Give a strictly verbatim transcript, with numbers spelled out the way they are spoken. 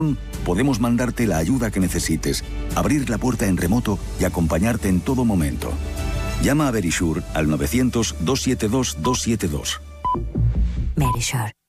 Podemos mandarte la ayuda que necesites, abrir la puerta en remoto y acompañarte en todo momento. Llama a Verisure al novecientos, doscientos setenta y dos, doscientos setenta y dos. Verisure.